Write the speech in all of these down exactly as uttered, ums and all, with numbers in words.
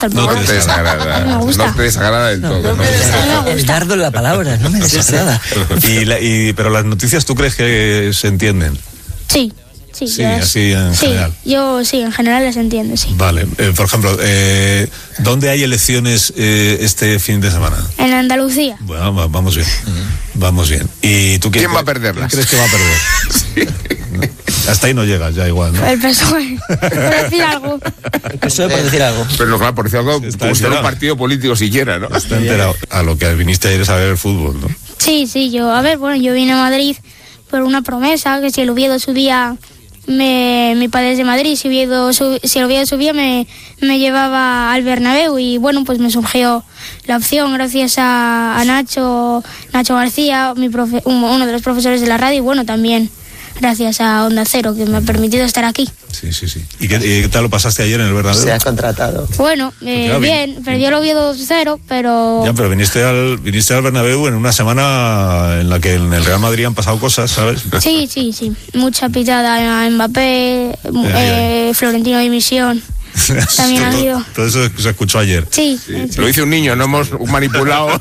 No te desagrada, no, no te desagrada del todo. No, no, no, el dardo en la palabra, no me desagrada. y, la, y, pero las noticias, ¿tú crees que se entienden? Sí. Sí, sí yo así en sí, general. Yo sí, en general las entiendo, sí. Vale, eh, por ejemplo, eh, ¿dónde hay elecciones eh, este fin de semana? En Andalucía. Bueno, va, vamos bien, uh-huh. vamos bien. ¿Y tú quién, quién va a perderlas? ¿Quién crees que va a perder? Sí. Hasta ahí no llegas, ya igual, ¿no? El P S O E, por decir algo. El P S O E por decir algo. Pero claro, por decir algo, como si fuera un partido político siquiera, ¿no? Está enterado. A lo que viniste ayer es a ver el fútbol, ¿no? Sí, sí, yo, a ver, bueno, yo vine a Madrid por una promesa, que si el Oviedo subía... Me, mi padre es de Madrid, si, Oviedo, sub, si el Oviedo subía me, me llevaba al Bernabéu y bueno, pues me surgió la opción gracias a, a Nacho Nacho García, mi profe, uno de los profesores de la radio y bueno, también gracias a Onda Cero que me ha permitido estar aquí. Sí, sí, sí. ¿Y qué, y qué tal lo pasaste ayer en el Bernabéu? Se ha contratado. Bueno, eh, bien, bien, perdió el Oviedo cero, pero... Ya, pero viniste al, viniste al Bernabéu en una semana en la que en el Real Madrid han pasado cosas, ¿sabes? Sí, sí, sí. Mucha pitada a Mbappé, ya, eh, ya. Florentino Dimisión. También ha habido. Todo eso se escuchó ayer. Sí, sí, sí. Lo dice un niño, no hemos manipulado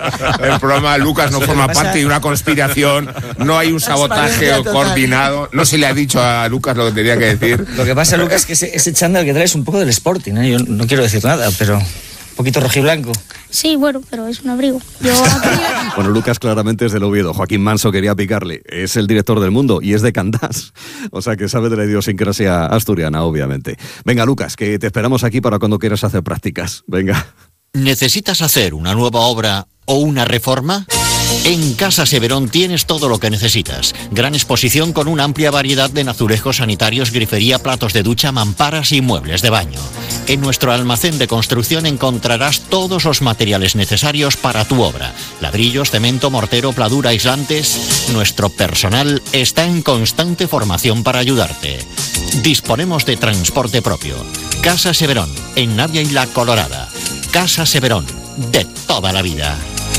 el programa. Lucas no forma parte de una conspiración, no hay un sabotaje coordinado, no se le ha dicho a Lucas lo que tenía que decir. Lo que pasa, Lucas, es que ese, ese chándal que trae es un poco del Sporting, ¿eh? Yo no quiero decir nada, pero un poquito rojiblanco. Sí, bueno, pero es un abrigo. Yo... Bueno, Lucas claramente es del Oviedo. Joaquín Manso quería picarle. Es el director del Mundo y es de Candás. O sea que sabe de la idiosincrasia asturiana, obviamente. Venga, Lucas, que te esperamos aquí para cuando quieras hacer prácticas. Venga. ¿Necesitas hacer una nueva obra o una reforma? En Casa Severón tienes todo lo que necesitas. Gran exposición con una amplia variedad de azulejos sanitarios, grifería, platos de ducha, mamparas y muebles de baño. En nuestro almacén de construcción encontrarás todos los materiales necesarios para tu obra. Ladrillos, cemento, mortero, pladura, aislantes. Nuestro personal está en constante formación para ayudarte. Disponemos de transporte propio. Casa Severón, en Navia y La Colorada. Casa Severón, de toda la vida.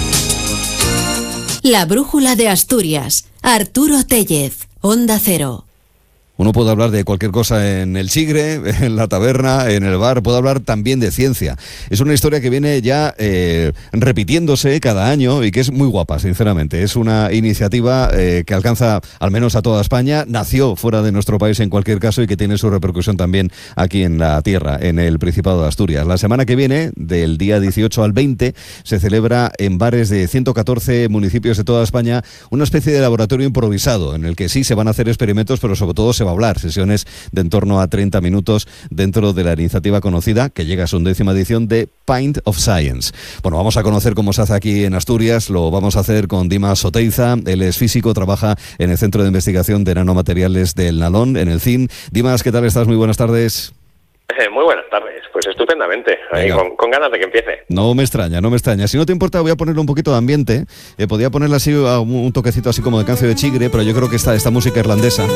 La brújula de Asturias. Arturo Tellez, Onda Cero. Uno puede hablar de cualquier cosa en el Chigre, en la taberna, en el bar, puede hablar también de ciencia. Es una historia que viene ya eh, repitiéndose cada año y que es muy guapa, sinceramente. Es una iniciativa eh, que alcanza al menos a toda España, nació fuera de nuestro país en cualquier caso y que tiene su repercusión también aquí en la tierra, en el Principado de Asturias. La semana que viene, del día dieciocho al veinte, se celebra en bares de ciento catorce municipios de toda España una especie de laboratorio improvisado en el que sí se van a hacer experimentos, pero sobre todo se va a hablar, sesiones de en torno a treinta minutos dentro de la iniciativa conocida, que llega a su undécima edición, de Pint of Science. Bueno, vamos a conocer cómo se hace aquí en Asturias, lo vamos a hacer con Dimas Oteiza, él es físico, trabaja en el Centro de Investigación de Nanomateriales del Nalón, en el C I N. Dimas, ¿qué tal estás? Muy buenas tardes. Eh, muy buenas tardes, pues estupendamente, ahí, con, con ganas de que empiece. No me extraña, no me extraña. Si no te importa, voy a ponerle un poquito de ambiente. Eh, podía ponerle así un, un toquecito así como de cancio de chigre, pero yo creo que esta, esta música irlandesa,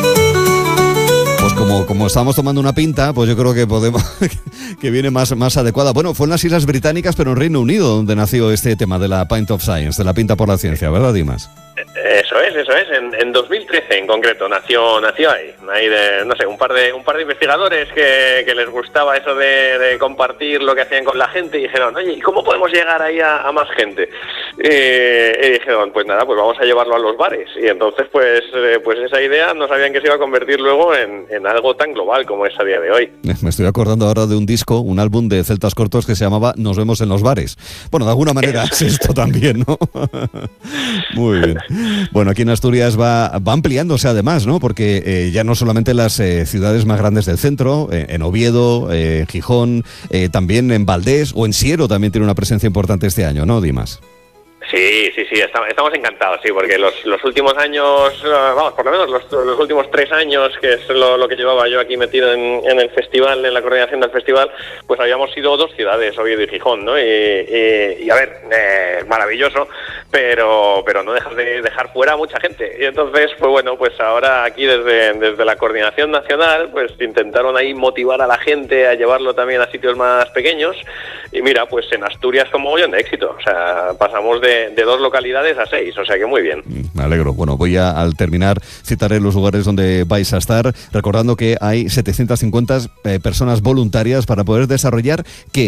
pues como, como estábamos tomando una pinta, pues yo creo que podemos que viene más, más adecuada. Bueno, fue en las Islas Británicas, pero en Reino Unido, donde nació este tema de la Pint of Science, de la pinta por la ciencia, ¿verdad, Dimas? Eso es, eso es. En, en dos mil trece en concreto nació nació ahí, ahí de, no sé, un par de un par de investigadores que, que les gustaba eso de, de compartir lo que hacían con la gente y dijeron, oye, ¿y cómo podemos llegar ahí a, a más gente? Eh, y dijeron, pues nada, pues vamos a llevarlo a los bares. Y entonces, pues, eh, pues esa idea no sabían que se iba a convertir luego en, en algo tan global como es a día de hoy. Me estoy acordando ahora de un disco, un álbum de Celtas Cortos que se llamaba Nos vemos en los bares. Bueno, de alguna manera es esto también, ¿no? Muy bien. Bueno, aquí en Asturias va, va ampliándose además, ¿no? Porque eh, ya no solamente las eh, ciudades más grandes del centro, eh, en Oviedo, eh, en Gijón, eh, también en Valdés o en Siero también tiene una presencia importante este año, ¿no, Dimas? Sí, sí, sí, estamos encantados, sí, porque los, los últimos años, vamos, por lo menos los, los últimos tres años, que es lo, lo que llevaba yo aquí metido en, en el festival, en la coordinación del festival, pues habíamos sido dos ciudades, Oviedo y Gijón, ¿no? Y, y, y a ver, eh, maravilloso, pero pero no dejas de dejar fuera a mucha gente. Y entonces, pues bueno, pues ahora aquí desde, desde la coordinación nacional, pues intentaron ahí motivar a la gente a llevarlo también a sitios más pequeños. Y mira, pues en Asturias con mogollón de éxito, o sea, pasamos de de dos localidades a seis, o sea que muy bien. Me alegro. Bueno, voy a, al terminar, citaré los lugares donde vais a estar, recordando que hay setecientas cincuenta eh, personas voluntarias para poder desarrollar, ¿qué?